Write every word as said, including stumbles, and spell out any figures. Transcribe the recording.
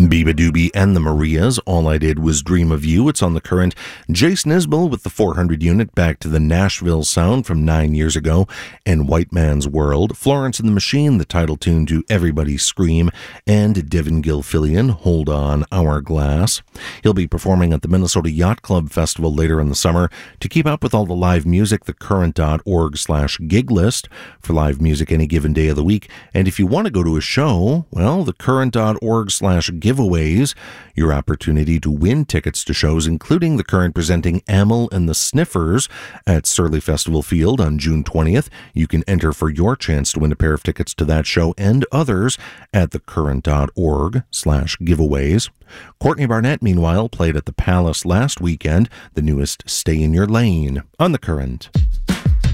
Biba Doobie and the Marias, All I Did Was Dream of You. It's on The Current. Jason Isbell with the four hundred unit, back to the Nashville sound from nine years ago, and White Man's World. Florence and the Machine, the title tune to Everybody Scream, and Devin Gilfillian, Hold On, Hourglass. He'll be performing at the Minnesota Yacht Club Festival later in the summer. To keep up with all the live music, thecurrent.org slash gig list for live music any given day of the week. And if you want to go to a show, well, thecurrent.org slash giveaways, your opportunity to win tickets to shows, including The Current presenting Amyl and the Sniffers at Surly Festival Field on June twentieth. You can enter for your chance to win a pair of tickets to that show and others at thecurrent.org slash giveaways. Courtney Barnett, meanwhile, played at the Palace last weekend, the newest Stay in Your Lane on The Current.